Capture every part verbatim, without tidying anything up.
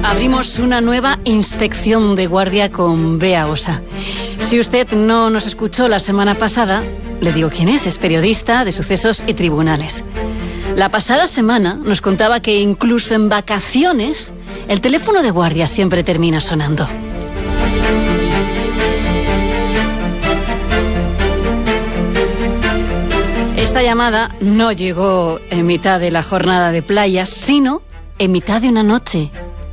Abrimos una nueva inspección de guardia con Bea Osa. Si usted no nos escuchó la semana pasada, le digo quién es, es periodista de sucesos y tribunales. La pasada semana nos contaba que incluso en vacaciones el teléfono de guardia siempre termina sonando. Esta llamada no llegó en mitad de la jornada de playa, sino en mitad de una noche,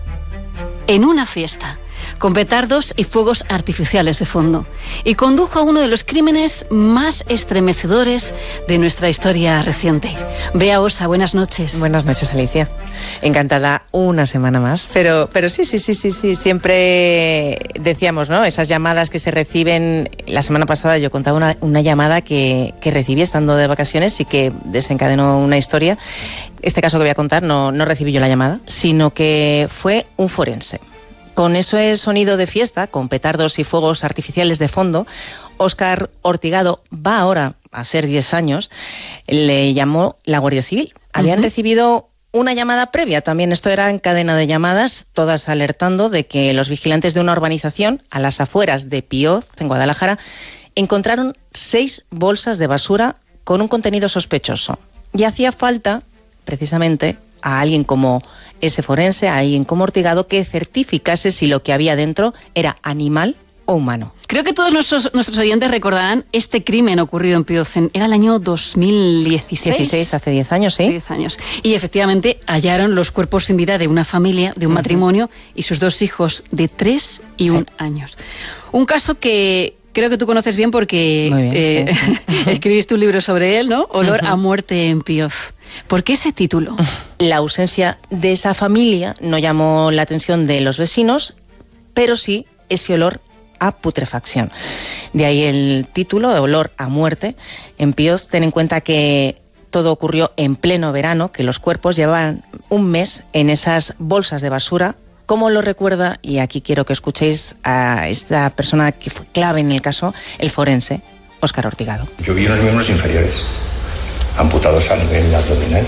en una fiesta, con petardos y fuegos artificiales de fondo, y condujo a uno de los crímenes más estremecedores de nuestra historia reciente. Bea Osa, buenas noches. Buenas noches, Alicia. Encantada una semana más. Pero, pero sí, sí, sí, sí, sí. Siempre decíamos, ¿no? Esas llamadas que se reciben. La semana pasada yo contaba una, una llamada que, que recibí estando de vacaciones y que desencadenó una historia. Este caso que voy a contar no, no recibí yo la llamada, sino que fue un forense. Con ese sonido de fiesta, con petardos y fuegos artificiales de fondo, Óscar Ortigado va ahora a ser diez años, le llamó la Guardia Civil. Habían uh-huh. recibido una llamada previa, también esto era en cadena de llamadas, todas alertando de que los vigilantes de una urbanización a las afueras de Pioz, en Guadalajara, encontraron seis bolsas de basura con un contenido sospechoso. Y hacía falta, precisamente, a alguien como ese forense, a alguien como Ortigado, que certificase si lo que había dentro era animal o humano. Creo que todos nuestros, nuestros oyentes recordarán este crimen ocurrido en Pioz. Era el año dos mil dieciséis. dieciséis, hace diez años, sí. diez años. Y efectivamente hallaron los cuerpos sin vida de una familia, de un uh-huh. matrimonio y sus dos hijos de tres y sí. un años. Un caso que creo que tú conoces bien porque bien, eh, sí, sí. escribiste un libro sobre él, ¿no? Olor uh-huh. a muerte en Pioz. ¿Por qué ese título? La ausencia de esa familia no llamó la atención de los vecinos, pero sí ese olor a putrefacción. De ahí el título, Olor a muerte en Pioz. Ten en cuenta que todo ocurrió en pleno verano, que los cuerpos llevaban un mes en esas bolsas de basura. ¿Cómo lo recuerda? Y aquí quiero que escuchéis a esta persona que fue clave en el caso, el forense, Óscar Ortigado. Yo vi unos miembros inferiores, amputados a nivel abdominal.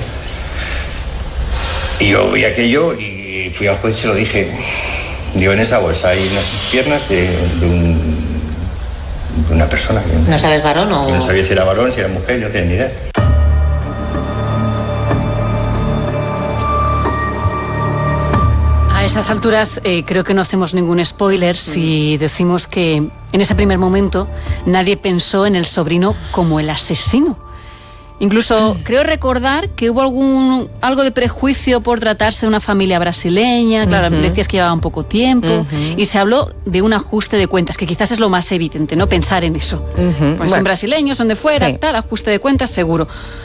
Y yo vi aquello y fui al juez y se lo dije. Digo, en esa bolsa hay unas piernas de, de, un, de una persona. ¿No sabes varón o...? No sabía si era varón, si era mujer, yo no tenía ni idea. A esas alturas eh, creo que no hacemos ningún spoiler si decimos que en ese primer momento nadie pensó en el sobrino como el asesino. Incluso creo recordar que hubo algún algo de prejuicio por tratarse de una familia brasileña, claro, uh-huh. decías que llevaba un poco tiempo, uh-huh. y se habló de un ajuste de cuentas, que quizás es lo más evidente, ¿no? Pensar en eso. Uh-huh. Pues bueno, son brasileños, son de fuera, sí. tal, ajuste de cuentas seguro.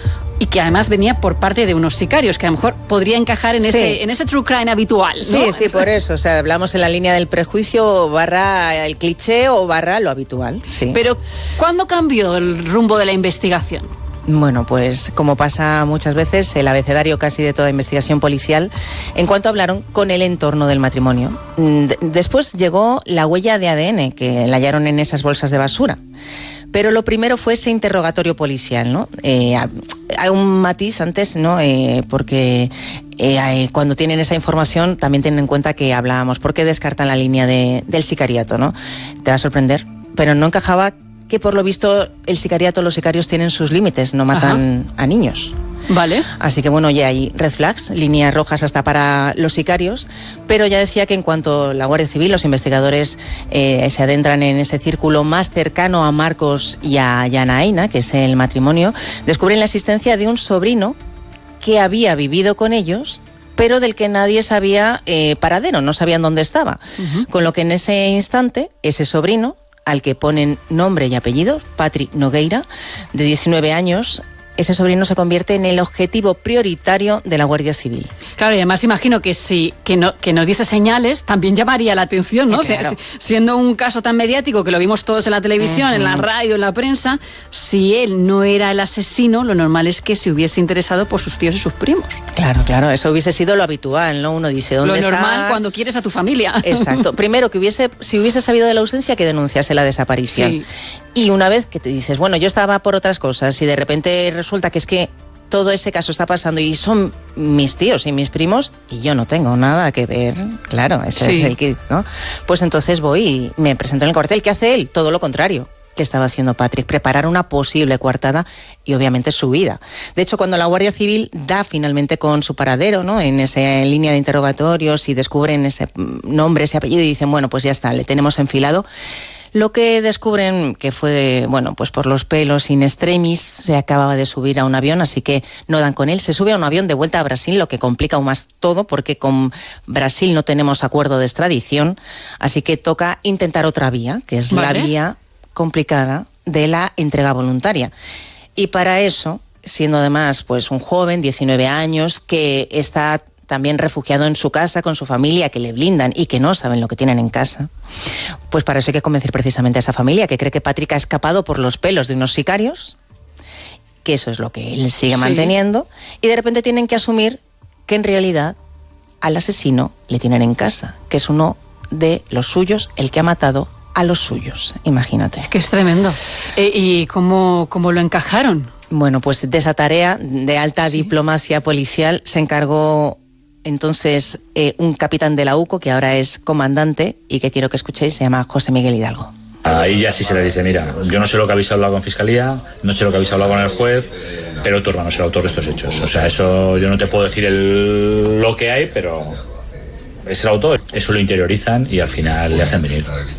Y que además venía por parte de unos sicarios, que a lo mejor podría encajar en, sí. ese, en ese true crime habitual, ¿no? Sí, sí, por eso. O sea, hablamos en la línea del prejuicio barra el cliché o barra lo habitual. Sí. Pero, ¿cuándo cambió el rumbo de la investigación? Bueno, pues como pasa muchas veces, el abecedario casi de toda investigación policial, en cuanto hablaron con el entorno del matrimonio. Después llegó la huella de A D N, que la hallaron en esas bolsas de basura. Pero lo primero fue ese interrogatorio policial, ¿no? Eh, hay un matiz antes, ¿no? Eh, porque eh, cuando tienen esa información también tienen en cuenta que hablábamos, ¿por qué descartan la línea de, del sicariato, ¿no? Te va a sorprender, pero no encajaba que por lo visto el sicariato, los sicarios tienen sus límites, no matan Ajá. a niños. Vale. Así que bueno, ya hay red flags, líneas rojas hasta para los sicarios, pero ya decía que en cuanto la Guardia Civil, los investigadores eh, se adentran en ese círculo más cercano a Marcos y a, y a Naina, que es el matrimonio, descubren la existencia de un sobrino que había vivido con ellos, pero del que nadie sabía eh, paradero, no sabían dónde estaba. Uh-huh. Con lo que en ese instante, ese sobrino, al que ponen nombre y apellido, Patri Nogueira, de diecinueve años, ese sobrino se convierte en el objetivo prioritario de la Guardia Civil. Claro, y además imagino que si que no, que no diese señales también llamaría la atención, ¿no? Claro. Si, siendo un caso tan mediático que lo vimos todos en la televisión, uh-huh. en la radio, en la prensa, si él no era el asesino, lo normal es que se hubiese interesado por sus tíos y sus primos. Claro, claro, eso hubiese sido lo habitual, ¿no? Uno dice, ¿dónde está? Lo normal cuando quieres a tu familia. Exacto. Primero, que hubiese, si hubiese sabido de la ausencia, que denunciase la desaparición. Sí. Y una vez que te dices, bueno, yo estaba por otras cosas y de repente resulta que es que todo ese caso está pasando y son mis tíos y mis primos y yo no tengo nada que ver, claro, ese sí. es el kit, ¿no? Pues entonces voy y me presento en el cuartel. ¿Qué hace él? Todo lo contrario que estaba haciendo Patrick, preparar una posible coartada y obviamente su vida. De hecho, cuando la Guardia Civil da finalmente con su paradero, ¿no?, en esa línea de interrogatorios y descubren ese nombre, ese apellido y dicen, bueno, pues ya está, le tenemos enfilado. Lo que descubren que fue, bueno, pues por los pelos in extremis, se acababa de subir a un avión, así que no dan con él. Se sube a un avión de vuelta a Brasil, lo que complica aún más todo, porque con Brasil no tenemos acuerdo de extradición, así que toca intentar otra vía, que es ¿Vale? la vía complicada de la entrega voluntaria. Y para eso, siendo además pues un joven, diecinueve años, que está también refugiado en su casa con su familia, que le blindan y que no saben lo que tienen en casa, pues para eso hay que convencer precisamente a esa familia, que cree que Patrick ha escapado por los pelos de unos sicarios, que eso es lo que él sigue sí. manteniendo, y de repente tienen que asumir que en realidad al asesino le tienen en casa, que es uno de los suyos, el que ha matado a los suyos, imagínate. Que es tremendo. Eh, ¿Y cómo, cómo lo encajaron? Bueno, pues de esa tarea de alta ¿Sí? diplomacia policial se encargó entonces eh, un capitán de la U C O, que ahora es comandante y que quiero que escuchéis, se llama José Miguel Hidalgo. Ahí ya sí se le dice, mira, yo no sé lo que habéis hablado con Fiscalía, no sé lo que habéis hablado con el juez, pero tu hermano es el autor de estos hechos. O sea, eso yo no te puedo decir el, lo que hay, pero es el autor. Eso lo interiorizan y al final le hacen venir.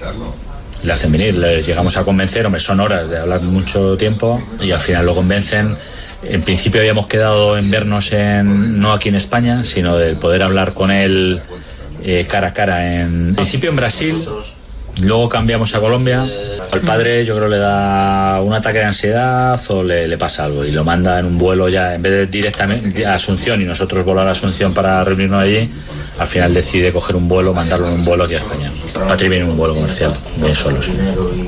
Le hacen venir, les llegamos a convencer, hombre, son horas de hablar mucho tiempo y al final lo convencen. En principio habíamos quedado en vernos en, no aquí en España, sino de poder hablar con él eh, cara a cara. En, en principio en Brasil, luego cambiamos a Colombia. Al padre yo creo le da un ataque de ansiedad o le, le pasa algo y lo manda en un vuelo ya, en vez de directamente a Asunción y nosotros volar a Asunción para reunirnos allí, al final decide coger un vuelo, mandarlo en un vuelo aquí a España. Patrick viene en un vuelo comercial, viene solo. Sí.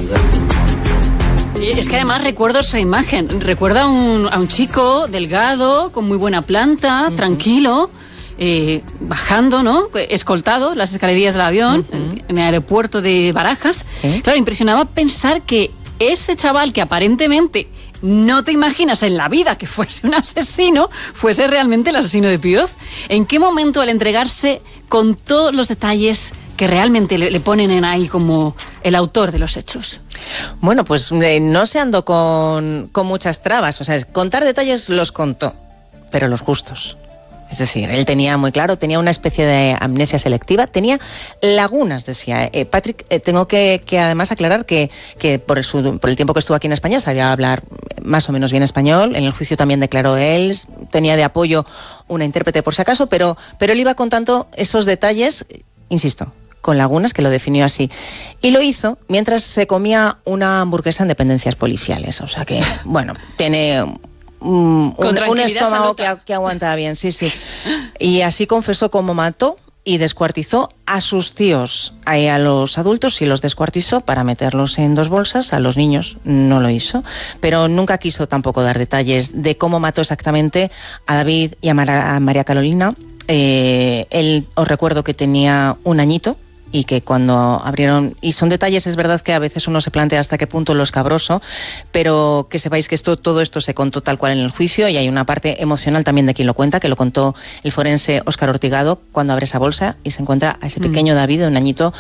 Es que además recuerdo esa imagen, recuerda a un, a un chico delgado, con muy buena planta, uh-huh. tranquilo, eh, bajando, ¿no?, escoltado las escalerías del avión, uh-huh. en, en el aeropuerto de Barajas. ¿Sí? Claro, impresionaba pensar que ese chaval que aparentemente no te imaginas en la vida que fuese un asesino, fuese realmente el asesino de Pioz. ¿En qué momento, al entregarse con todos los detalles que realmente le, le ponen en ahí como el autor de los hechos? Bueno, pues eh, no se andó con, con muchas trabas. O sea, contar detalles los contó, pero los justos. Es decir, él tenía muy claro, tenía una especie de amnesia selectiva, tenía lagunas, decía. Eh, Patrick, eh, tengo que, que además aclarar que, que por, el, su, por el tiempo que estuvo aquí en España sabía hablar más o menos bien español. En el juicio también declaró él, tenía de apoyo una intérprete por si acaso, pero, pero él iba contando esos detalles, insisto, con lagunas, que lo definió así. Y lo hizo mientras se comía una hamburguesa en dependencias policiales. O sea que, bueno, tiene un, un, un estómago que, que aguanta bien, sí, sí. Y así confesó cómo mató y descuartizó a sus tíos. A los adultos sí los descuartizó para meterlos en dos bolsas, a los niños no lo hizo, pero nunca quiso tampoco dar detalles de cómo mató exactamente a David y a, Mar- a María Carolina. Eh, él, os recuerdo que tenía un añito, y que cuando abrieron, y son detalles, es verdad que a veces uno se plantea hasta qué punto lo escabroso, pero que sepáis que esto, todo esto se contó tal cual en el juicio, y hay una parte emocional también de quien lo cuenta, que lo contó el forense Óscar Ortigado, cuando abre esa bolsa y se encuentra a ese pequeño David de un añito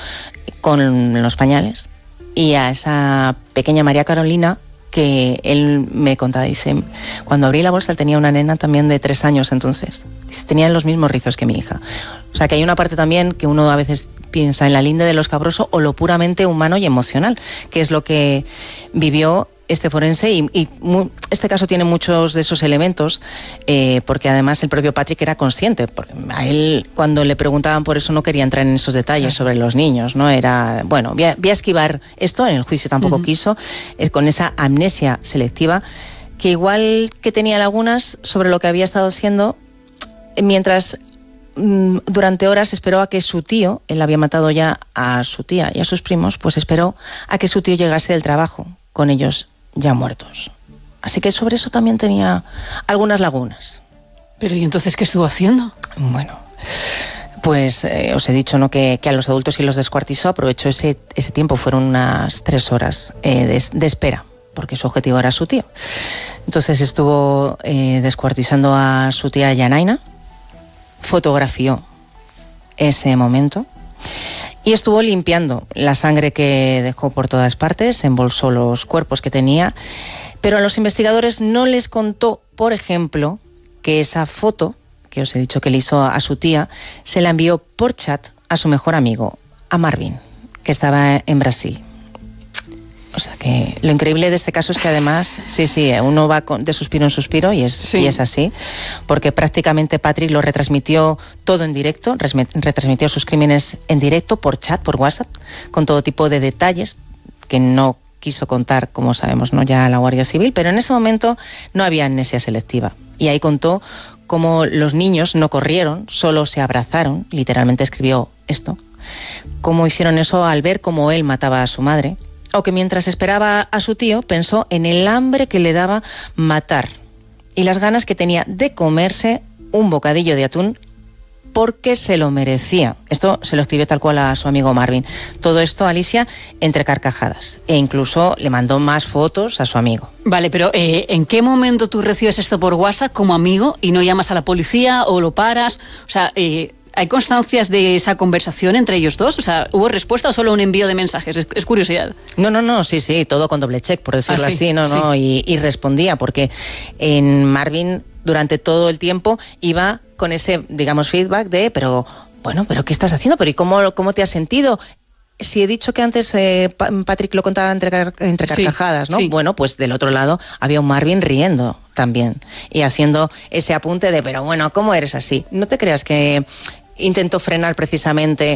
con los pañales, y a esa pequeña María Carolina, que él me contaba, dice, cuando abrí la bolsa él tenía una nena también de tres años entonces, dice, tenían los mismos rizos que mi hija. O sea que hay una parte también que uno a veces piensa en la linde de lo escabroso o lo puramente humano y emocional, que es lo que vivió este forense, y, y mu- este caso tiene muchos de esos elementos, eh, porque además el propio Patrick era consciente. A él, cuando le preguntaban por eso, no quería entrar en esos detalles sobre los niños, ¿no? Era, bueno, voy a, voy a esquivar esto, en el juicio tampoco uh-huh. quiso, eh, con esa amnesia selectiva, que igual que tenía lagunas sobre lo que había estado haciendo, mientras durante horas esperó a que su tío, él había matado ya a su tía y a sus primos, pues esperó a que su tío llegase del trabajo, con ellos ya muertos. Así que sobre eso también tenía algunas lagunas. ¿Pero y entonces qué estuvo haciendo? Bueno, pues eh, os he dicho, ¿no?, que, que a los adultos sí los descuartizó, aprovechó ese, ese tiempo, fueron unas tres horas eh, de, de espera porque su objetivo era su tío. Entonces estuvo eh, descuartizando a su tía Yanaina, fotografió ese momento y estuvo limpiando la sangre que dejó por todas partes, embolsó los cuerpos que tenía, pero a los investigadores no les contó, por ejemplo, que esa foto que os he dicho que le hizo a su tía, se la envió por chat a su mejor amigo, a Marvin, que estaba en Brasil. O sea que lo increíble de este caso es que además, sí, sí, uno va de suspiro en suspiro y es, sí. y es así, porque prácticamente Patrick lo retransmitió todo en directo, retransmitió sus crímenes en directo por chat, por WhatsApp, con todo tipo de detalles que no quiso contar, como sabemos, ¿no? ya la Guardia Civil, pero en ese momento no había amnesia selectiva. Y ahí contó cómo los niños no corrieron, solo se abrazaron, literalmente escribió esto, cómo hicieron eso al ver cómo él mataba a su madre, o que mientras esperaba a su tío pensó en el hambre que le daba matar y las ganas que tenía de comerse un bocadillo de atún porque se lo merecía. Esto se lo escribió tal cual a su amigo Marvin. Todo esto, Alicia, entre carcajadas. E incluso le mandó más fotos a su amigo. Vale, pero eh, ¿en qué momento tú recibes esto por WhatsApp como amigo y no llamas a la policía o lo paras? O sea, eh, ¿hay constancias de esa conversación entre ellos dos? O sea, ¿hubo respuesta o solo un envío de mensajes? Es, es curiosidad. No, no, no, sí, sí, todo con doble check, por decirlo ah, sí, así, no, sí. no, y, y respondía, porque en Marvin durante todo el tiempo iba con ese, digamos, feedback de, pero, bueno, pero ¿qué estás haciendo? ¿Pero y cómo, cómo te has sentido? Si he dicho que antes eh, Patrick lo contaba entre, car entre carcajadas, sí, ¿no? Sí. Bueno, pues del otro lado había un Marvin riendo también y haciendo ese apunte de, pero bueno, ¿cómo eres así? No te creas que intentó frenar precisamente